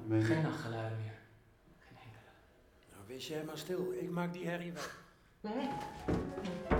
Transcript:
Geen nachtgeluiden meer. Geen enkele. Nou, wees jij maar stil. Ik maak die herrie wel.